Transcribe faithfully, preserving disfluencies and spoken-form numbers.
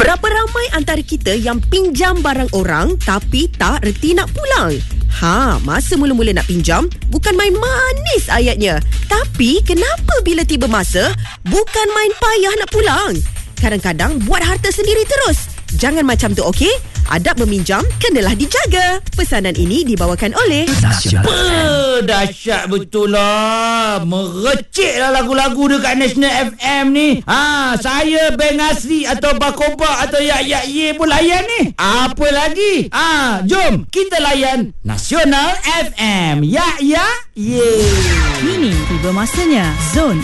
Berapa ramai antara kita yang pinjam barang orang tapi tak reti nak pulang? Ha, masa mula-mula nak pinjam, bukan main manis ayatnya. Tapi kenapa bila tiba masa, bukan main payah nak pulang? Kadang-kadang buat harta sendiri terus. Jangan macam tu, okey? Adab meminjam kenalah dijaga. Pesanan ini dibawakan oleh Nasional. Dahsyat betul lah. Merecik lah lagu-lagu dekat Nasional F M ni. Ha, saya Beng Asri atau Bakoba atau Yak Yak Ye pun layan ni. Apa lagi? Ha, jom kita layan Nasional F M. Yak Yak Ye. Kini tiba masanya Zone